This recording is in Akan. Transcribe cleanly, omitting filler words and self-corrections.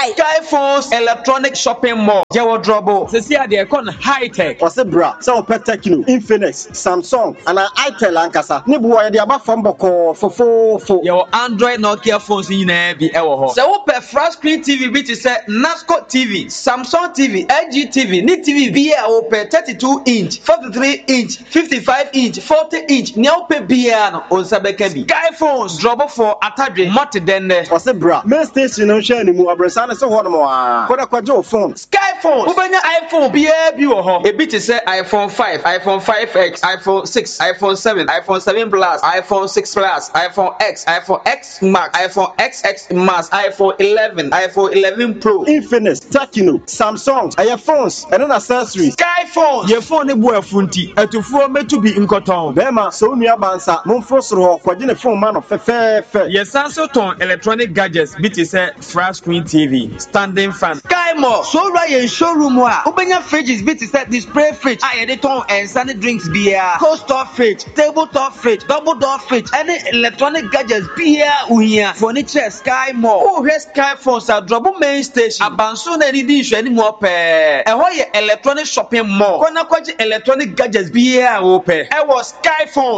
Sky Phones Electronic Shopping Mall. Jewo Drobo. Sesi ade kon high tech. Ose bra, se opɛ Tecno, Infinix, Samsung, ana Itel ankasa. Ni bu wa de aba fam bɔkɔ fofofo. Your Android Nokia phones nyina bi ewo ho. Se wo pe flat screen TV bi te se Nasco TV, Samsung TV, LG TV, ni TV bi a wo pe 32 inch, 43 inch, 55 inch, 40 inch. Ni wo pe bia no onsa beka bi. Sky Phones drop for atadwe mot denne. Ose bra, main station no hwe ni mu abresa ne se ho no mo. Koda kwaje phone. Sky Phones. Wo benya iPhone bia bi wo ho. Ebi te se iPhone 5, iPhone 5X, iPhone 6, iPhone 7, iPhone 7 Plus, iPhone 6 Plus, iPhone X, iPhone X Max, iPhone XX Max, iPhone 11, iPhone 11 Pro, Infinix, Tecno, Samsung, phones, and accessories. Sky Phones. Ye phone ne bo afunti etufuo metu bi nkoton. Bema so nua bansa momfro soro kwaje ne phone ma no fefefe. Ye Samsung ton electronic gadgets bi te say flat screen TV, standing fan. Sky Mall. So right in showroom wa. Ubenya fridges bi te say display fridge. Aye de ton and sunny drinks beer. Coaster fridge, tabletop fridge, double door fridge. Any electronic gadgets beer uhia. Furniture Sky Mall. Oh, here Sky Phones are drop main station. Abanso na ni di hwe ni mo pe. Eho ye electronic shopping mall. Kona kwaje electronic gadgets beer wo pe. E was Sky Phones.